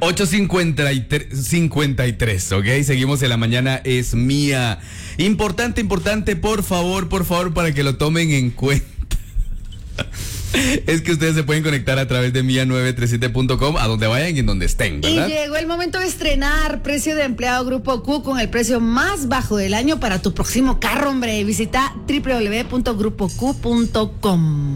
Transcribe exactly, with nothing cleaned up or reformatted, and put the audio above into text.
ocho cincuenta y tres, ¿ok? Seguimos en La Mañana es Mía. Importante, importante, por favor, por favor, para que lo tomen en cuenta. Es que ustedes se pueden conectar a través de mía nueve tres siete punto com, a donde vayan y en donde estén, ¿verdad? Y llegó el momento de estrenar precio de empleado Grupo Q con el precio más bajo del año para tu próximo carro, hombre. Visita doble u doble u doble u punto grupo q punto com.